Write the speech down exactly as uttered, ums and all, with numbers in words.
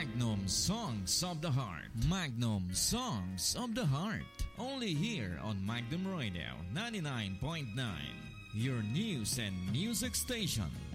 Magnum Songs of the Heart. Magnum Songs of the Heart. Only here on Magnum Radio ninety-nine point nine. Your news and music station.